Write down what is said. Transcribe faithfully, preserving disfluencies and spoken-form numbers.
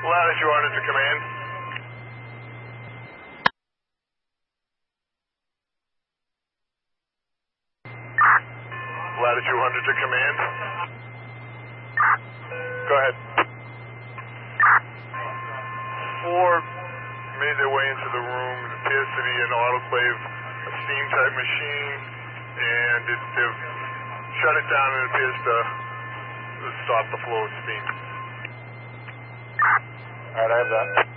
Latitude one hundred to command. Latitude one hundred to command. Go ahead. Four made their way into the room. It appears to be an autoclave, a steam type machine, and it, they've shut it down and it appears to stop the flow of steam. Alright, I have that.